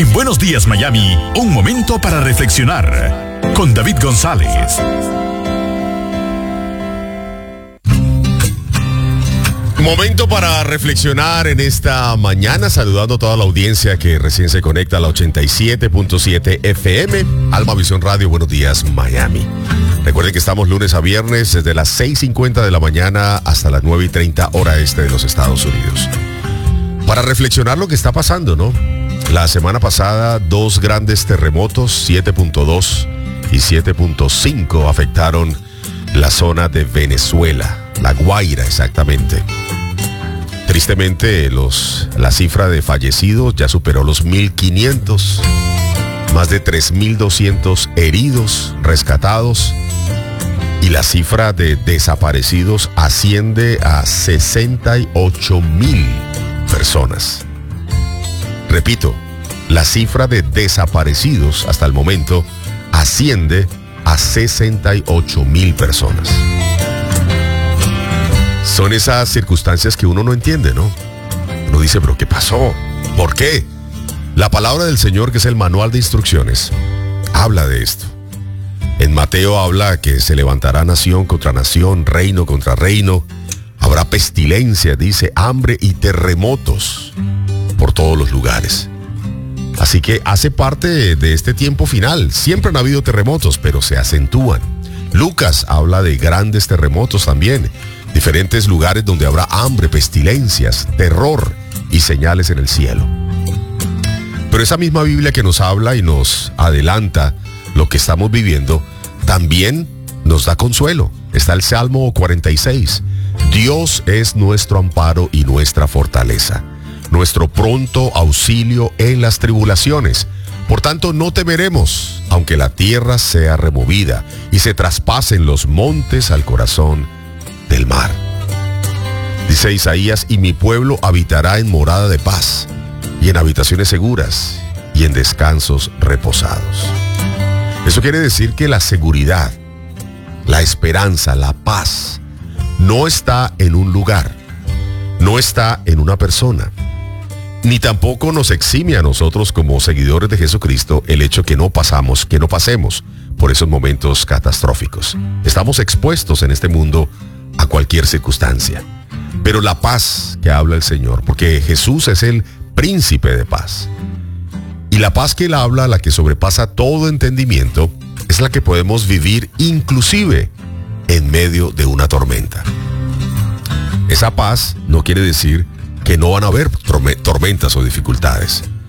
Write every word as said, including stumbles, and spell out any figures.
En Buenos Días Miami, un momento para reflexionar con David González. Momento para reflexionar en esta mañana, saludando a toda la audiencia que recién se conecta a la ochenta y siete punto siete F M, Alma Visión Radio, Buenos Días Miami. Recuerden que estamos lunes a viernes desde las seis cincuenta de la mañana hasta las nueve y treinta hora este de los Estados Unidos. Para reflexionar lo que está pasando, ¿no? La semana pasada, dos grandes terremotos, siete punto dos y siete punto cinco, afectaron la zona de Venezuela, La Guaira exactamente. Tristemente, los, la cifra de fallecidos ya superó los mil quinientos, más de tres mil doscientos heridos, rescatados, y la cifra de desaparecidos asciende a sesenta y ocho mil personas. Repito, la cifra de desaparecidos hasta el momento asciende a sesenta y ocho mil personas. Son esas circunstancias que uno no entiende, ¿no? Uno dice, pero ¿qué pasó? ¿Por qué? La palabra del Señor, que es el manual de instrucciones, habla de esto. En Mateo habla que se levantará nación contra nación, reino contra reino. Habrá pestilencia, dice, hambre y terremotos por todos los lugares. Así que hace parte de este tiempo final. Siempre han habido terremotos, pero se acentúan. Lucas habla de grandes terremotos también. Diferentes lugares donde habrá hambre, pestilencias, terror y señales en el cielo. Pero esa misma Biblia que nos habla y nos adelanta lo que estamos viviendo, también nos da consuelo. Está el Salmo cuarenta y seis. Dios es nuestro amparo y nuestra fortaleza, nuestro pronto auxilio en las tribulaciones. Por tanto, no temeremos, aunque la tierra sea removida y se traspasen los montes al corazón del mar. Dice Isaías, y mi pueblo habitará en morada de paz, y en habitaciones seguras, y en descansos reposados. Eso quiere decir que la seguridad, la esperanza, la paz, no está en un lugar, no está en una persona, ni tampoco nos exime a nosotros como seguidores de Jesucristo el hecho que no pasamos, que no pasemos por esos momentos catastróficos. Estamos expuestos en este mundo a cualquier circunstancia. Pero la paz que habla el Señor, porque Jesús es el príncipe de paz. Y la paz que él habla, la que sobrepasa todo entendimiento, es la que podemos vivir inclusive en medio de una tormenta. Esa paz no quiere decir que no van a haber tormentas o dificultades.